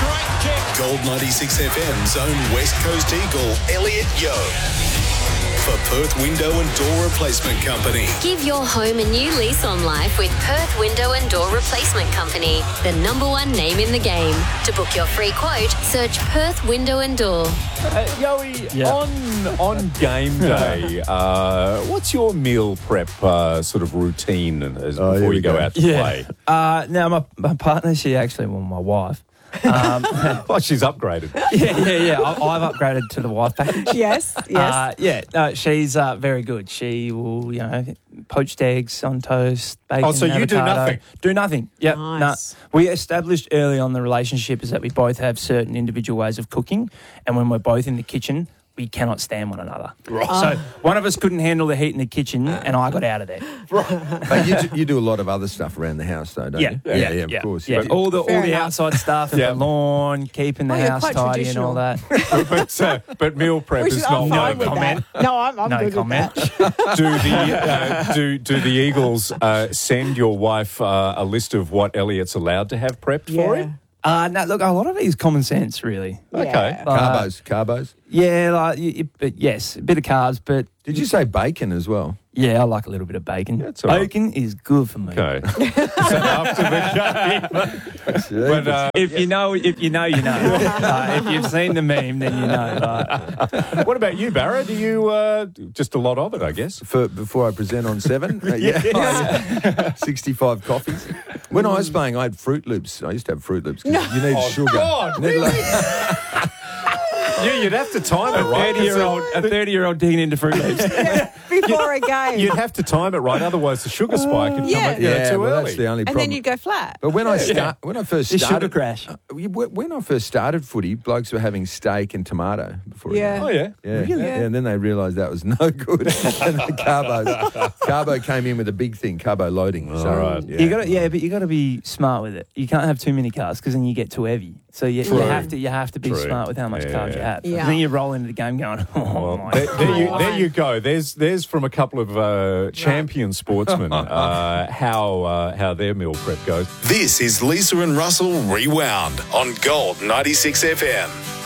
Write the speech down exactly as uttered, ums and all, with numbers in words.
straight kick. Gold ninety-six F M's own West Coast Eagle, Elliot Yeo. For Perth Window and Door Replacement Company. Give your home a new lease on life with Perth Window and Door Replacement Company, the number one name in the game. To book your free quote, search Perth Window and Door. Uh, Yoey, Yeah. on on game day, uh, what's your meal prep uh, sort of routine as, Oh, here before we you go, go. out to Yeah. play? Uh, now, my, my partner, she actually, well, my wife. Um, Oh, she's upgraded. yeah, yeah, yeah. I, I've upgraded to the wife package. Yes, yes. Uh, yeah, no, she's uh, very good. She will, you know, poached eggs on toast, bacon, Oh, so you do avocado. nothing? Do nothing. Yep. Nice. No. We established early on the relationship is that we both have certain individual ways of cooking, and when we're both in the kitchen, we cannot stand one another. Right. So one of us couldn't handle the heat in the kitchen, and I got out of there. But you, do, you do a lot of other stuff around the house, though, don't Yeah, you? yeah, yeah, of course. Yeah, But- all the Fair all the enough. outside stuff, Yeah. the lawn, keeping the Oh, you're house quite tidy and all traditional. that. but, uh, but meal prep Which is is, not I'm one fine of with them. comment. that. No, I'm, I'm No good comment. with that. Do the uh, do do the Eagles uh, send your wife uh, a list of what Elliot's allowed to have prepped for Yeah. him? Uh, no, look, a lot of it is common sense, really. Okay. Yeah. Uh, Carbos, carbos. Yeah, like, you, you- but yes, a bit of carbs, but Did you say bacon as well? yeah, I like a little bit of bacon. That's all right. Bacon is good for me. Okay. So after the game, but uh, If you know, if you know, you know. uh, if you've seen the meme, then you know. Like, what about you, Barra? Do you uh, just a lot of it, I guess? For, before I present on seven? Uh, yeah. yeah. sixty-five coffees. When I was playing, I had Fruit Loops. I used to have Fruit Loops because you need Oh, sugar. God, You need really? like- Yeah, you'd have to time it right. thirty-year-old, a thirty-year-old digging into Fruit Loops. Before a game. You'd have to time it right, otherwise the sugar spike could Yeah. come in, you know, yeah, too well, early. that's the only and problem. then you'd go flat. But when I start, when I first The sugar started, crash. uh, when I first started footy, blokes were having steak and tomato before. a Yeah. game. Oh, yeah. Yeah. Really? yeah, and then they realised that was no good. And the carbos, carbo came in with a big thing, carbo loading. So, All right. yeah. You got to, yeah, but you got to be smart with it. You can't have too many carbs because then you get too heavy. So you, you True. have to, you have to be True. smart with how much Yeah, carbs you yeah. have. Yeah. Then you roll into the game going, oh Well, my there, god. there, you, there you go. There's there's from a couple of uh, champion sportsmen uh, how uh, how their meal prep goes. This is Lisa and Russell Rewound on Gold ninety-six F M.